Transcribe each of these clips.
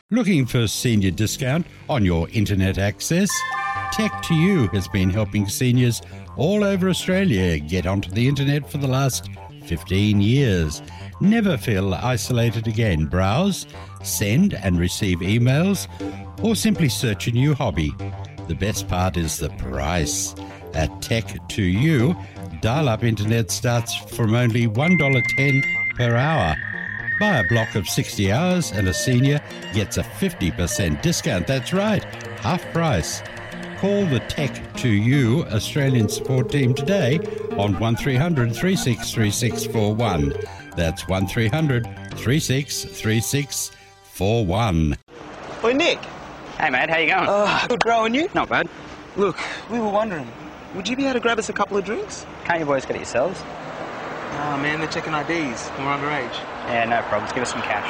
Looking for senior discount on your internet access? Tech2U has been helping seniors all over Australia get onto the internet for the last 15 years. Never feel isolated again. Browse, send and receive emails, or simply search a new hobby. The best part is the price. At Tech2U, dial-up internet starts from only $1.10 per hour. Buy a block of 60 hours and a senior gets a 50% discount. That's right, half price. Call the Tech2U Australian support team today on 1300 363641. That's 1300 363641. Oi, Nick. Hey, mate, how you going? Good, bro, and you? Not bad. Look, we were wondering, would you be able to grab us a couple of drinks? Can't you boys get it yourselves? Oh, man, they're checking IDs. We're underage. Yeah, no problems. Give us some cash.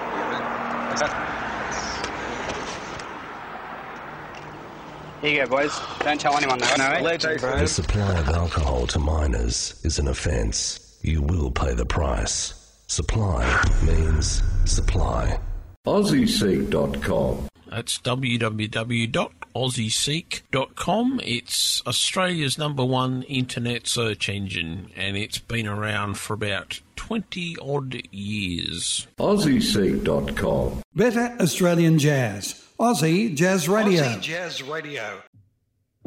Here you go, boys. Don't tell anyone, though. No, Legend, bro. The supply of alcohol to minors is an offence. You will pay the price. Supply means supply. AussieSeek.com. That's www.aussieseek.com. It's Australia's #1 internet search engine, and it's been around for about 20-odd years. AussieSeek.com. Better Australian Jazz. Aussie Jazz Radio. Aussie Jazz Radio.